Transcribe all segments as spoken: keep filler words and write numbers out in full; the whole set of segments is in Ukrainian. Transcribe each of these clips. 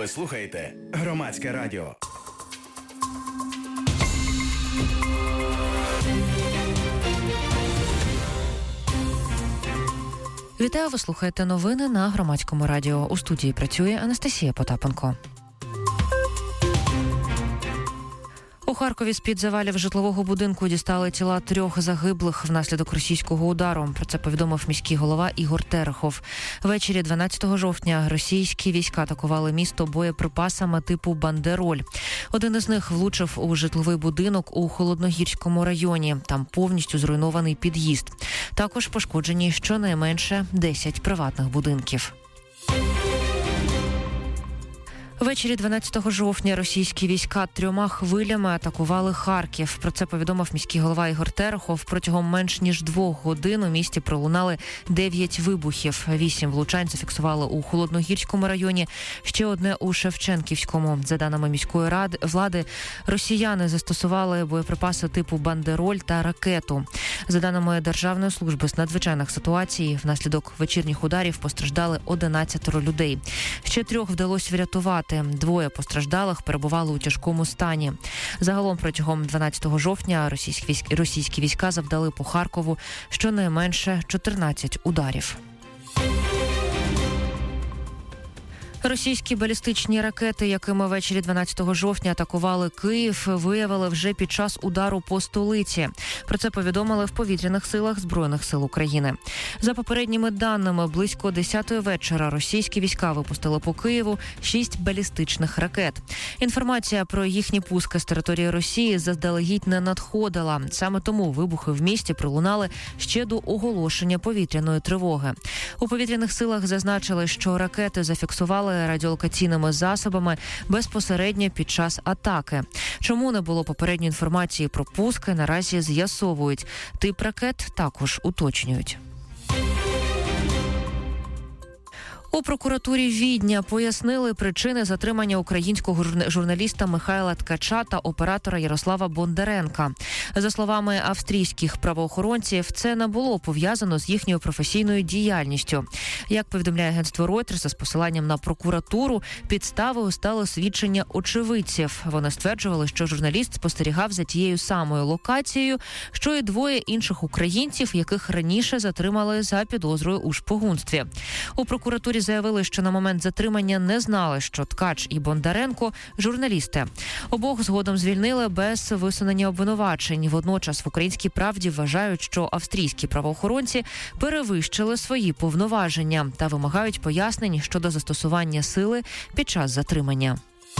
слухаєте Громадське радіо. Вітаю, ви слухаєте новини на Громадському радіо. У студії працює Анастасія Потапенко. У Харкові з-під завалів житлового будинку дістали тіла трьох загиблих внаслідок російського удару. Про це повідомив міський голова Ігор Терехов. Ввечері дванадцятого жовтня російські війська атакували місто боєприпасами типу «Бандероль». Один із них влучив у житловий будинок у Холодногірському районі. Там повністю зруйнований під'їзд. Також пошкоджені щонайменше десять приватних будинків. Ввечері дванадцятого жовтня російські війська трьома хвилями атакували Харків. Про це повідомив міський голова Ігор Терехов. Протягом менш ніж двох годин у місті пролунали дев'ять вибухів. Вісім влучань зафіксували у Холодногірському районі, ще одне у Шевченківському. За даними міської ради влади, росіяни застосували боєприпаси типу «Бандероль» та ракету. За даними Державної служби з надзвичайних ситуацій, внаслідок вечірніх ударів постраждали одинадцятеро людей. Ще трьох вдалося врятувати. Двоє постраждалих перебували у тяжкому стані. Загалом протягом дванадцятого жовтня російські війська, російські війська завдали по Харкову щонайменше чотирнадцять ударів. Російські балістичні ракети, якими ввечері дванадцятого жовтня атакували Київ, виявили вже під час удару по столиці. Про це повідомили в повітряних силах Збройних сил України. За попередніми даними, близько десятої вечора російські війська випустили по Києву шість балістичних ракет. Інформація про їхні пуски з території Росії заздалегідь не надходила. Саме тому вибухи в місті пролунали ще до оголошення повітряної тривоги. У повітряних силах зазначили, що ракети зафіксували радіолокаційними засобами безпосередньо під час атаки. Чому не було попередньої інформації про пуски, наразі з'ясовують. Тип ракет також уточнюють. У прокуратурі Відня пояснили причини затримання українського журналіста Михайла Ткача та оператора Ярослава Бондаренка. За словами австрійських правоохоронців, це не було пов'язано з їхньою професійною діяльністю. Як повідомляє агентство Reuters з посиланням на прокуратуру, підставою стало свідчення очевидців. Вони стверджували, що журналіст спостерігав за тією самою локацією, що і двоє інших українців, яких раніше затримали за підозрою у шпигунстві. У прокуратурі заявили, що на момент затримання не знали, що Ткач і Бондаренко – журналісти. Обох згодом звільнили без висунення обвинувачень. Водночас в «Українській правді» вважають, що австрійські правоохоронці перевищили свої повноваження та вимагають пояснень щодо застосування сили під час затримання.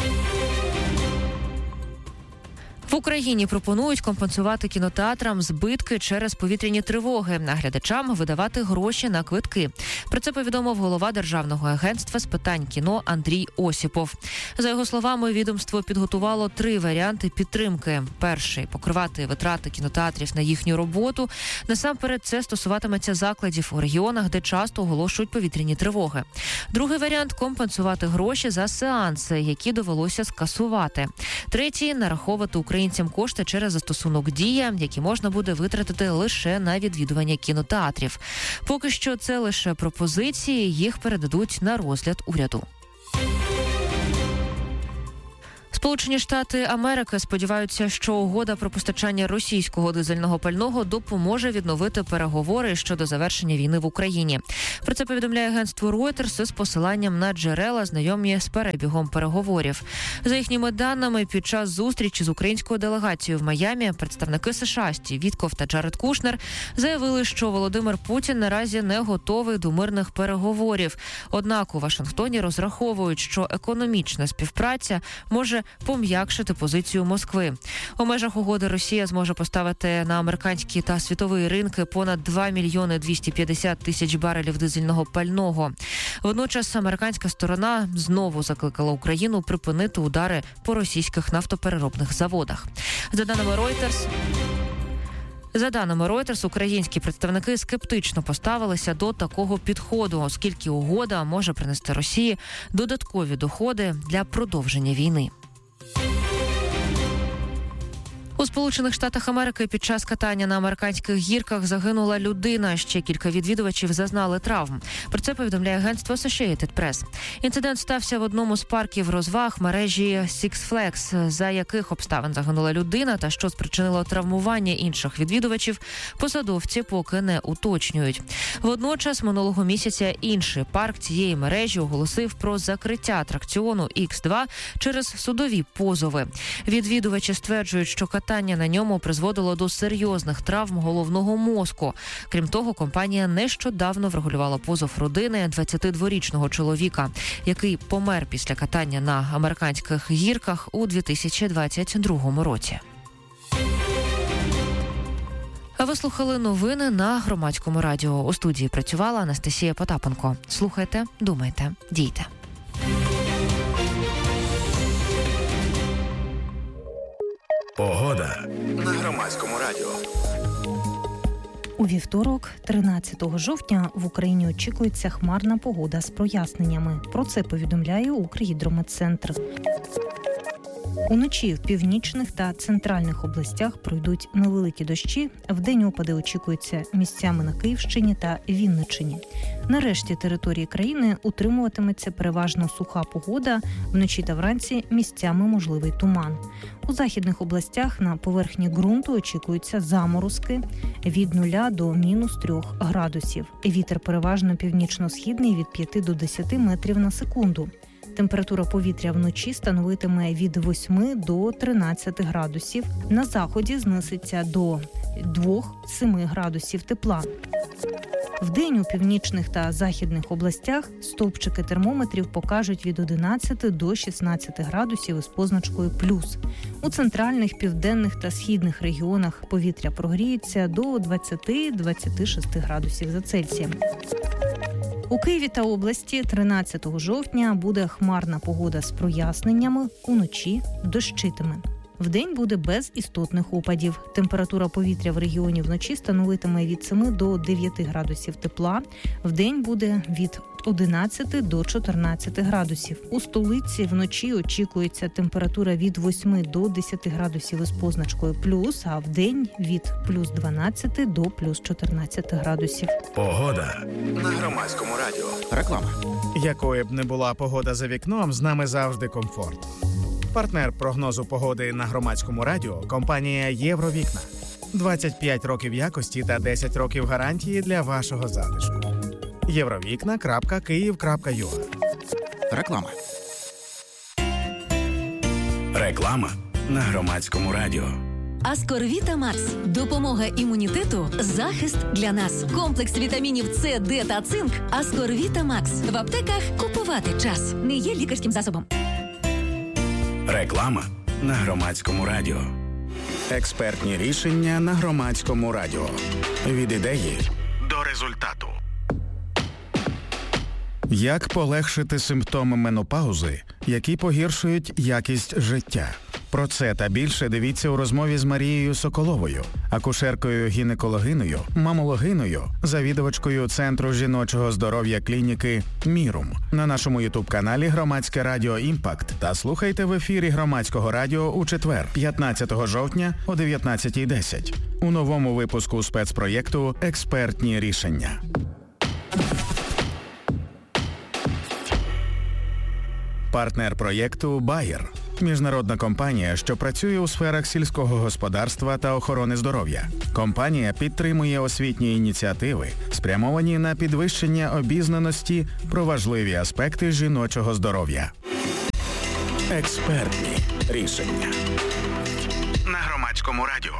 В Україні пропонують компенсувати кінотеатрам збитки через повітряні тривоги, а глядачам видавати гроші на квитки. Про це повідомив голова Державного агентства з питань кіно Андрій Осіпов. За його словами, відомство підготувало три варіанти підтримки. Перший – покривати витрати кінотеатрів на їхню роботу. Насамперед, це стосуватиметься закладів у регіонах, де часто оголошують повітряні тривоги. Другий варіант – компенсувати гроші за сеанси, які довелося скасувати. Третій – нараховувати українцям кошти через застосунок «Дія», які можна буде витратити лише на відвідування кінотеатрів. Поки що це лише пропозиції, їх передадуть на розгляд уряду. Сполучені Штати Америки сподіваються, що угода про постачання російського дизельного пального допоможе відновити переговори щодо завершення війни в Україні. Про це повідомляє агентство Reuters з посиланням на джерела, знайомі з перебігом переговорів. За їхніми даними, під час зустрічі з українською делегацією в Майамі представники США Стів Вітков та Джаред Кушнер заявили, що Володимир Путін наразі не готовий до мирних переговорів. Однак у Вашингтоні розраховують, що економічна співпраця може пом'якшити позицію Москви. У межах угоди Росія зможе поставити на американські та світові ринки понад два мільйони двісті п'ятдесят тисяч барелів дизельного пального. Водночас американська сторона знову закликала Україну припинити удари по російських нафтопереробних заводах. За даними Reuters, За даними Reuters, українські представники скептично поставилися до такого підходу, оскільки угода може принести Росії додаткові доходи для продовження війни. У Сполучених Штатах Америки під час катання на американських гірках загинула людина. Ще кілька відвідувачів зазнали травм. Про це повідомляє агентство Associated Press. Інцидент стався в одному з парків розваг мережі Six Flags. За яких обставин загинула людина та що спричинило травмування інших відвідувачів, посадовці поки не уточнюють. Водночас минулого місяця інший парк цієї мережі оголосив про закриття атракціону ікс два через судові позови. Відвідувачі стверджують, що катання на ньому призводило до серйозних травм головного мозку. Крім того, компанія нещодавно врегулювала позов родини двадцятидворічного чоловіка, який помер після катання на американських гірках у дві тисячі двадцять другому році. А ви слухали новини на Громадському радіо. У студії працювала Анастасія Потапенко. Слухайте, думайте, дійте. Погода на Громадському радіо. У вівторок, тринадцятого жовтня, в Україні очікується хмарна погода з проясненнями. Про це повідомляє Укргідрометцентр. Уночі в північних та центральних областях пройдуть невеликі дощі. Вдень опади очікуються місцями на Київщині та Вінниччині. На решті території країни утримуватиметься переважно суха погода. Вночі та вранці місцями можливий туман. У західних областях на поверхні ґрунту очікуються заморозки від нуля до мінус трьох градусів. Вітер переважно північно-східний від п'яти до десяти метрів на секунду. Температура повітря вночі становитиме від восьми до тринадцяти градусів. На заході знизиться до двох-семи градусів тепла. Вдень у північних та західних областях стовпчики термометрів покажуть від одинадцяти до шістнадцяти градусів із позначкою плюс. У центральних, південних та східних регіонах повітря прогріється до двадцяти-двадцяти шести градусів за Цельсієм. У Києві та області тринадцятого жовтня буде хмарна погода з проясненнями, уночі дощитиме. Вдень буде без істотних опадів. Температура повітря в регіоні вночі становитиме від семи до дев'яти градусів тепла. Вдень буде від одинадцяти до чотирнадцяти градусів. У столиці вночі очікується температура від восьми до десяти градусів із позначкою плюс, а вдень від плюс дванадцяти до плюс чотирнадцяти градусів. Погода на Громадському радіо. Реклама. Якою б не була погода за вікном, з нами завжди комфорт. Партнер прогнозу погоди на Громадському радіо – компанія «Євровікна». двадцять п'ять років якості та десять років гарантії для вашого затишку. євровікна крапка київ крапка ю а. Реклама. Реклама на Громадському радіо. Аскорвіта Макс. Допомога імунітету, захист для нас. Комплекс вітамінів С, Д та цинк. Аскорвіта Макс. В аптеках купувати час. Не є лікарським засобом. Реклама на Громадському радіо. Експертні рішення на Громадському радіо. Від ідеї до результату. Як полегшити симптоми менопаузи, які погіршують якість життя? Про це та більше дивіться у розмові з Марією Соколовою, акушеркою-гінекологиною, мамологиною, завідувачкою Центру жіночого здоров'я клініки «Мірум» на нашому ютуб-каналі «Громадське радіо Імпакт» та слухайте в ефірі Громадського радіо у четвер, п'ятнадцятого жовтня о дев'ятнадцятій десять у новому випуску спецпроєкту «Експертні рішення». Партнер проєкту «Байер» – міжнародна компанія, що працює у сферах сільського господарства та охорони здоров'я. Компанія підтримує освітні ініціативи, спрямовані на підвищення обізнаності про важливі аспекти жіночого здоров'я. Експертні рішення на Громадському радіо.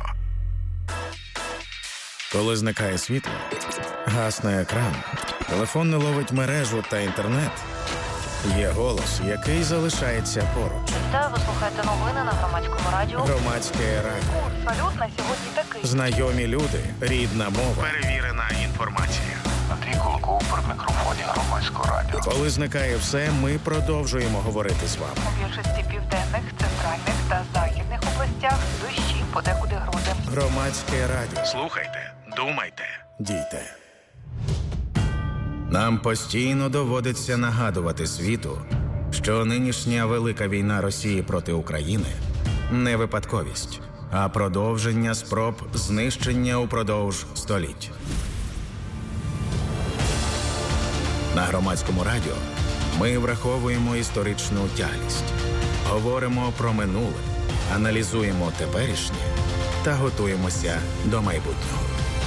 Коли зникає світло, гасне екран, телефон не ловить мережу та інтернет, є голос, який залишається поруч. Та ви слухаєте новини на Громадському радіо. Громадське радіо. Салют на сьогодні такий. Знайомі люди, рідна мова, перевірена інформація. Андрій Колоков при мікрофоні Громадського радіо. Коли зникає все, ми продовжуємо говорити з вами. У більшості південних, центральних та західних областях дощі, подекуди грози. Громадське радіо. Слухайте, думайте, Дійте. Нам постійно доводиться нагадувати світу, що нинішня велика війна Росії проти України – не випадковість. а продовження спроб знищення упродовж століть. На Громадському радіо ми враховуємо історичну тяглість, говоримо про минуле, аналізуємо теперішнє та готуємося до майбутнього.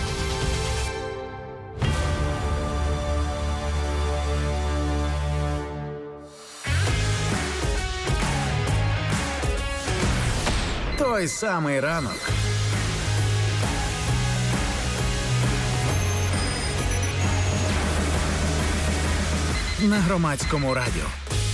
Той самий ранок. На Громадському радіо.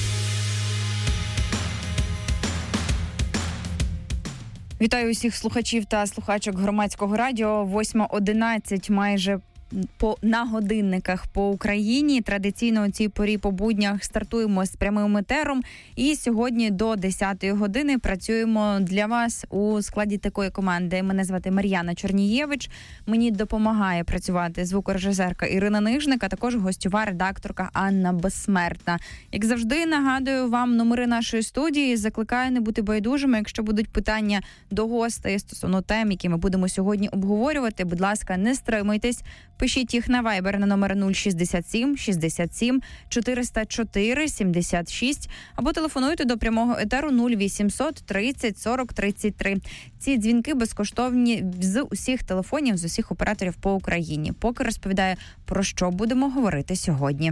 Вітаю усіх слухачів та слухачок Громадського радіо. восьма одинадцять майже по на годинниках по Україні. Традиційно у цій порі по буднях стартуємо з прямим етером. І сьогодні до десятої години працюємо для вас у складі такої команди. Мене звати Мар'яна Чернієвич. Мені допомагає працювати звукорежисерка Ірина Нижник, а також гостьова редакторка Анна Безсмертна. Як завжди, нагадую вам номери нашої студії. Закликаю не бути байдужими. Якщо будуть питання до гостей стосовно тем, які ми будемо сьогодні обговорювати, будь ласка, не стримуйтесь. Пишіть їх на Viber на номер нуль шістдесят сім шістдесят сім чотириста чотири сімдесят шість або телефонуйте до прямого етеру нуль вісімсот тридцять сорок тридцять три. Ці дзвінки безкоштовні з усіх телефонів, з усіх операторів по Україні. Поки розповідаю, про що будемо говорити сьогодні.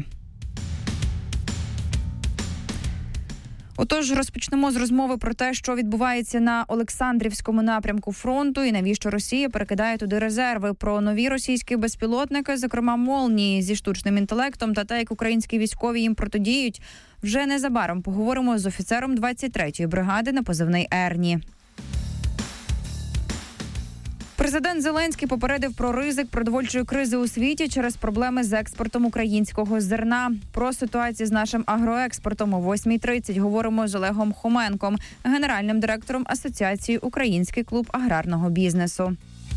Отож, розпочнемо з розмови про те, що відбувається на Олександрівському напрямку фронту і навіщо Росія перекидає туди резерви. Про нові російські безпілотники, зокрема «Молнії» зі штучним інтелектом та те, як українські військові їм протидіють, вже незабаром поговоримо з офіцером двадцять третьої бригади на позивний «Ерні». Президент Зеленський попередив про ризик продовольчої кризи у світі через проблеми з експортом українського зерна. Про ситуацію з нашим агроекспортом о восьмій тридцять говоримо з Олегом Хоменком, генеральним директором Асоціації «Український клуб аграрного бізнесу».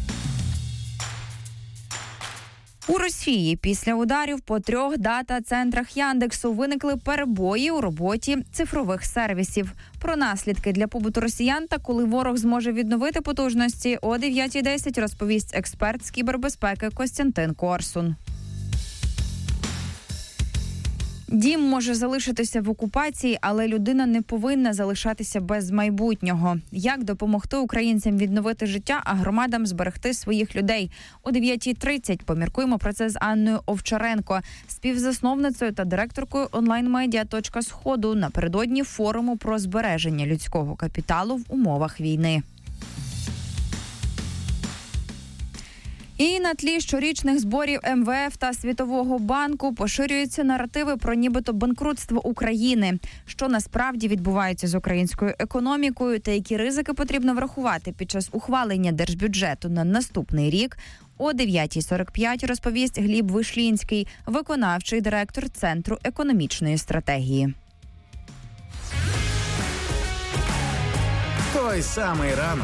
У Росії після ударів по трьох дата-центрах Яндексу виникли перебої у роботі цифрових сервісів. Про наслідки для побуту росіян та коли ворог зможе відновити потужності о дев'ятій десять розповість експерт з кібербезпеки Костянтин Корсун. Дім може залишитися в окупації, але людина не повинна залишатися без майбутнього. Як допомогти українцям відновити життя, а громадам зберегти своїх людей? О дев'ятій тридцять поміркуємо про це з Анною Овчаренко, співзасновницею та директоркою онлайн-медіа «Точка Сходу» напередодні форуму про збереження людського капіталу в умовах війни. І на тлі щорічних зборів ем ве еф та Світового банку поширюються наративи про нібито банкрутство України. Що насправді відбувається з українською економікою та які ризики потрібно врахувати під час ухвалення держбюджету на наступний рік, о дев'ятій сорок п'ять розповість Гліб Вишлінський, виконавчий директор Центру економічної стратегії. Той самий ранок.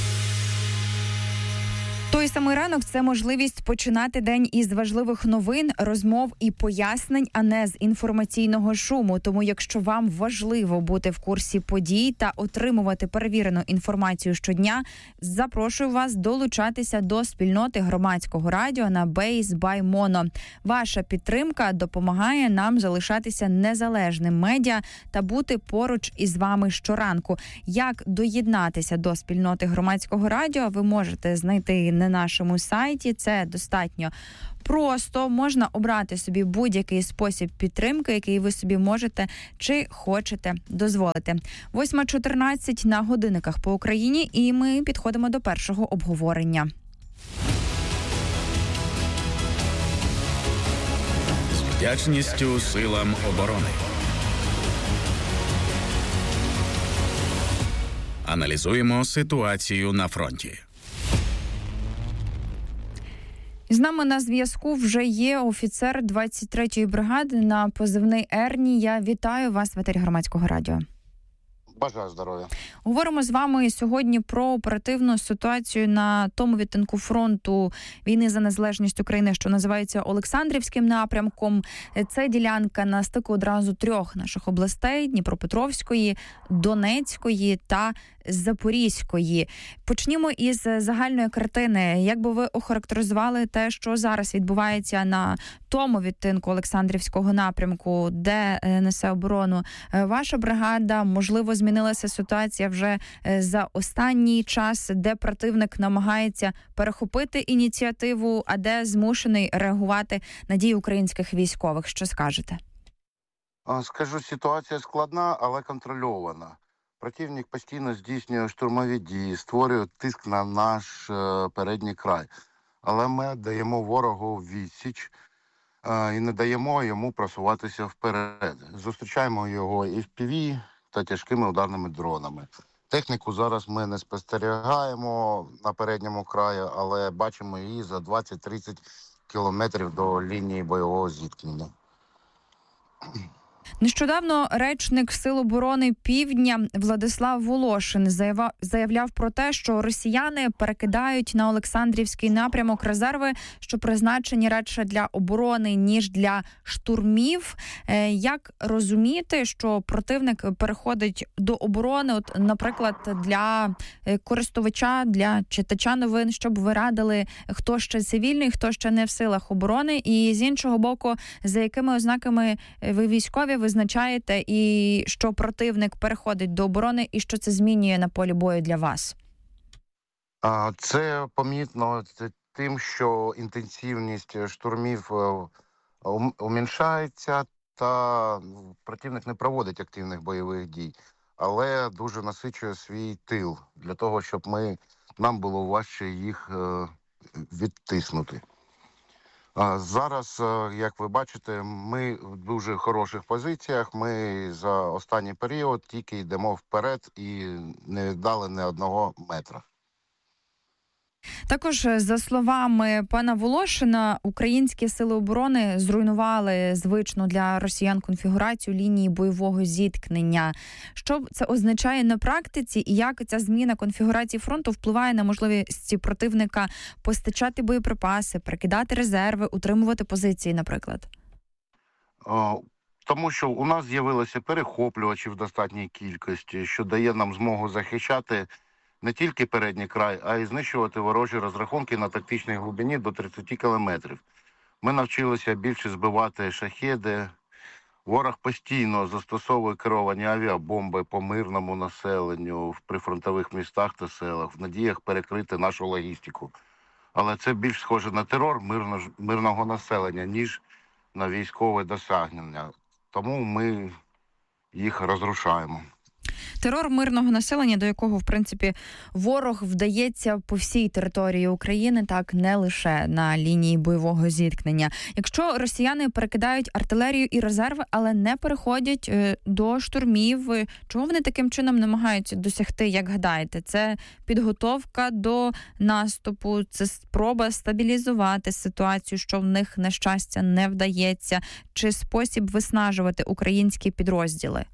Той самий ранок – це можливість починати день із важливих новин, розмов і пояснень, а не з інформаційного шуму. Тому якщо вам важливо бути в курсі подій та отримувати перевірену інформацію щодня, запрошую вас долучатися до спільноти Громадського радіо на Base by Mono. Ваша підтримка допомагає нам залишатися незалежним медіа та бути поруч із вами щоранку. Як доєднатися до спільноти Громадського радіо, ви можете знайти на нашому сайті. Це достатньо просто. Можна обрати собі будь-який спосіб підтримки, який ви собі можете чи хочете дозволити. восьма чотирнадцять на годинниках по Україні, і ми підходимо до першого обговорення. З вдячністю силам оборони. Аналізуємо ситуацію на фронті. З нами на зв'язку вже є офіцер двадцять третьої бригади на позивний «Ерні». Я вітаю вас в етері Громадського радіо. Бажаю здоров'я. Говоримо з вами сьогодні про оперативну ситуацію на тому відтинку фронту війни за незалежність України, що називається Олександрівським напрямком. Це ділянка на стику одразу трьох наших областей – Дніпропетровської, Донецької та Запорізької. Почнімо із загальної картини. Як би ви охарактеризували те, що зараз відбувається на тому відтинку Олександрівського напрямку, де несе оборону ваша бригада? Можливо, змінилася ситуація вже за останній час, де противник намагається перехопити ініціативу, а де змушений реагувати на дії українських військових? Що скажете? Скажу, ситуація складна, але контрольована. Противник постійно здійснює штурмові дії, створює тиск на наш е, передній край. Але ми даємо ворогу відсіч е, і не даємо йому просуватися вперед. Зустрічаємо його і еф пі ві та тяжкими ударними дронами. Техніку зараз ми не спостерігаємо на передньому краї, але бачимо її за двадцять-тридцять кілометрів до лінії бойового зіткнення. Нещодавно речник Сил оборони Півдня Владислав Волошин заявав, заявляв про те, що росіяни перекидають на Олександрівський напрямок резерви, що призначені радше для оборони, ніж для штурмів. Як розуміти, що противник переходить до оборони, от, наприклад, для користувача, для читача новин, щоб ви радили, хто ще цивільний, хто ще не в силах оборони, і з іншого боку, за якими ознаками ви військові визначаєте, і що противник переходить до оборони, і що це змінює на полі бою для вас? Це помітно тим, що інтенсивність штурмів уміншається, та противник не проводить активних бойових дій, але дуже насичує свій тил для того, щоб ми, нам було важче їх відтиснути. Зараз, як ви бачите, ми в дуже хороших позиціях. Ми за останній період тільки йдемо вперед і не віддали ні одного метра. Також, за словами пана Волошина, українські сили оборони зруйнували звичну для росіян конфігурацію лінії бойового зіткнення. Що це означає на практиці і як ця зміна конфігурації фронту впливає на можливість противника постачати боєприпаси, перекидати резерви, утримувати позиції, наприклад? Тому що у нас з'явилися перехоплювачі в достатній кількості, що дає нам змогу захищати не тільки передній край, а й знищувати ворожі розрахунки на тактичній глибині до тридцять кілометрів. Ми навчилися більше збивати шахеди. Ворог постійно застосовує керовані авіабомби по мирному населенню в прифронтових містах та селах в надіях перекрити нашу логістику. Але це більш схоже на терор мирно, мирного населення, ніж на військове досягнення. Тому ми їх розрушаємо. Терор мирного населення, до якого, в принципі, ворог вдається по всій території України, так, не лише на лінії бойового зіткнення. Якщо росіяни перекидають артилерію і резерви, але не переходять до штурмів, чого вони таким чином намагаються досягти, як гадаєте? Це підготовка до наступу, це спроба стабілізувати ситуацію, що в них, на щастя, не вдається, чи спосіб виснажувати українські підрозділи?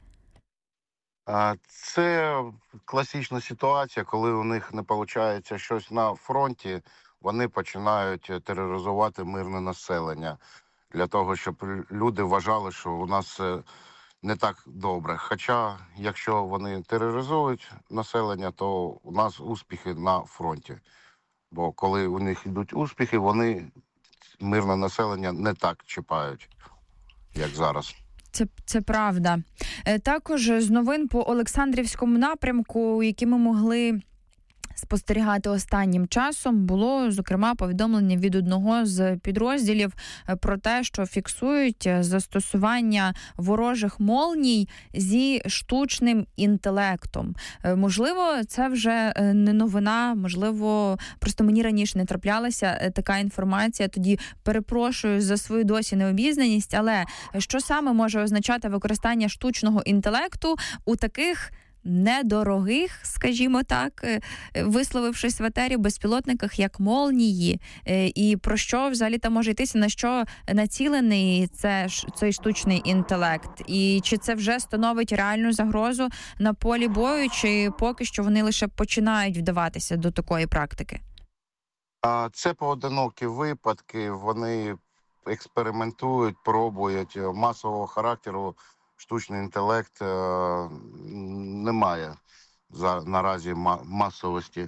Це класична ситуація, коли у них не виходить щось на фронті, вони починають тероризувати мирне населення для того, щоб люди вважали, що у нас все не так добре. Хоча, якщо вони тероризують населення, то у нас успіхи на фронті. Бо коли у них йдуть успіхи, вони мирне населення не так чіпають, як зараз. Це, це правда. Також з новин по Олександрівському напрямку, які ми могли спостерігати останнім часом, було, зокрема, повідомлення від одного з підрозділів про те, що фіксують застосування ворожих молній зі штучним інтелектом. Можливо, це вже не новина, можливо, просто мені раніше не траплялася така інформація, тоді перепрошую за свою досі необізнаність, але що саме може означати використання штучного інтелекту у таких недорогих, скажімо так, висловившись в етері, безпілотниках, як молнії, і про що взагалі там може йтися, на що націлений це, цей штучний інтелект, і чи це вже становить реальну загрозу на полі бою, чи поки що вони лише починають вдаватися до такої практики? Це поодинокі випадки, вони експериментують, пробують, масового характеру штучний інтелект е, немає. за наразі масовості.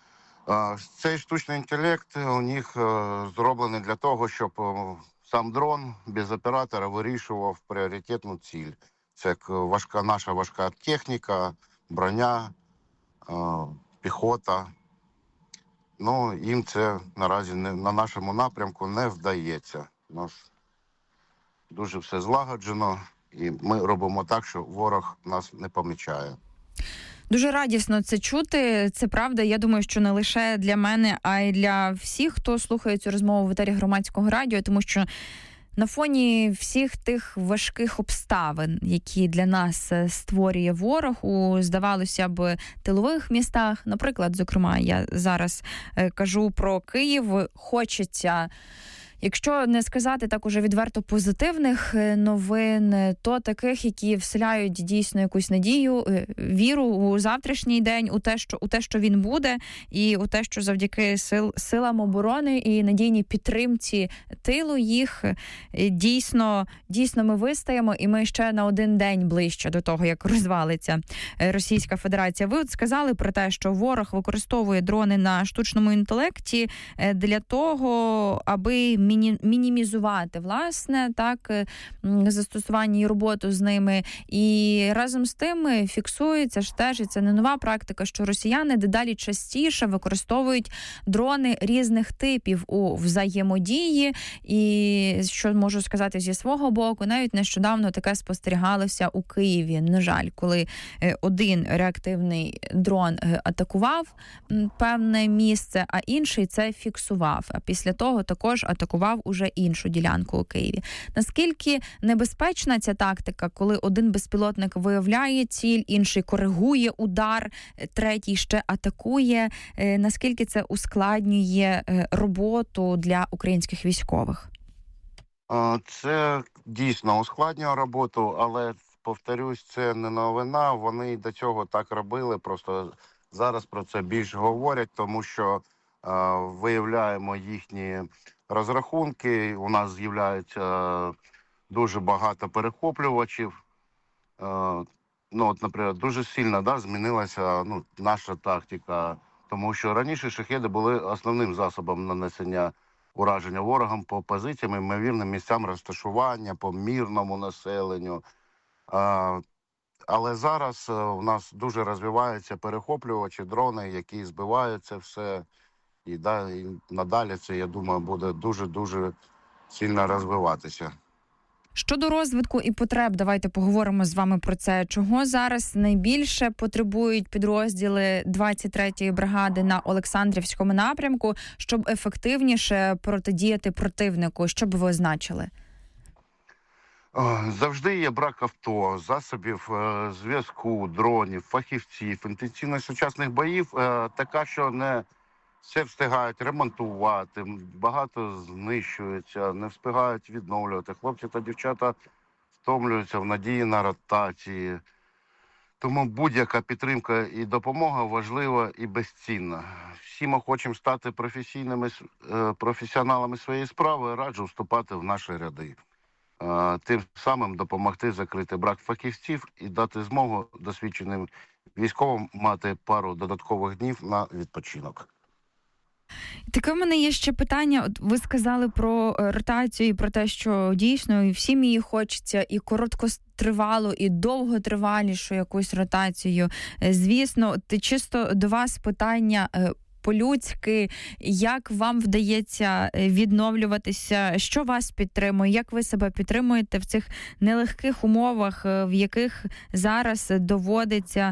Цей штучний інтелект у них зроблений для того, щоб сам дрон без оператора вирішував пріоритетну ціль. Це важка, наша важка техніка, броня, піхота. Ну, їм це наразі не, на нашому напрямку не вдається. У нас дуже все злагоджено, і ми робимо так, що ворог нас не помічає. Дуже радісно це чути. Це правда. Я думаю, що не лише для мене, а й для всіх, хто слухає цю розмову в етері Громадського радіо, тому що на фоні всіх тих важких обставин, які для нас створює ворог у, здавалося б, тилових містах, наприклад, зокрема, я зараз кажу про Київ, хочеться, якщо не сказати так уже відверто позитивних новин, то таких, які вселяють дійсно якусь надію, віру у завтрашній день, у те, що у те, що він буде, і у те, що завдяки сил силам оборони і надійній підтримці тилу їх дійсно дійсно ми вистаємо, і ми ще на один день ближче до того, як розвалиться Російська Федерація. Ви от сказали про те, що ворог використовує дрони на штучному інтелекті для того, аби мінімізувати, власне, так, застосування і роботу з ними. І разом з тим фіксується ж теж, і це не нова практика, що росіяни дедалі частіше використовують дрони різних типів у взаємодії. І, що можу сказати зі свого боку, навіть нещодавно таке спостерігалося у Києві. На жаль, коли один реактивний дрон атакував певне місце, а інший це фіксував. А після того також атакував уже іншу ділянку у Києві. Наскільки небезпечна ця тактика, коли один безпілотник виявляє ціль, інший коригує удар, третій ще атакує? Наскільки це ускладнює роботу для українських військових? Це дійсно ускладнює роботу, але, повторюсь, це не новина. Вони до цього так робили, просто зараз про це більш говорять, тому що виявляємо їхні розрахунки, у нас з'являється дуже багато перехоплювачів. Ну, от, наприклад, дуже сильно, да, змінилася, ну, наша тактика, тому що раніше шахеди були основним засобом нанесення ураження ворогам по позиціям, ймовірним місцям розташування, по мирному населенню. Але зараз у нас дуже розвиваються перехоплювачі, дрони, які збивають це все. І, да, і надалі це, я думаю, буде дуже-дуже сильно розвиватися. Щодо розвитку і потреб, давайте поговоримо з вами про це. Чого зараз найбільше потребують підрозділи двадцять третьої бригади на Олександрівському напрямку, щоб ефективніше протидіяти противнику? Що б ви означили? Завжди є брак авто, засобів зв'язку, дронів, фахівців. Інтенсивність сучасних боїв така, що не все встигають ремонтувати, багато знищується, не встигають відновлювати. Хлопці та дівчата втомлюються в надії на ротації. Тому будь-яка підтримка і допомога важлива і безцінна. Всі ми хочемо стати професійними професіоналами своєї справи, раджу вступати в наші ряди. Тим самим допомогти закрити брак фахівців і дати змогу досвідченим військовим мати пару додаткових днів на відпочинок. Таке в мене є ще питання. От ви сказали про ротацію і про те, що дійсно і всім її хочеться, і короткотривалу, і довготривалішу якусь ротацію. Звісно, ти чисто до вас питання по-людськи, як вам вдається відновлюватися, що вас підтримує, як ви себе підтримуєте в цих нелегких умовах, в яких зараз доводиться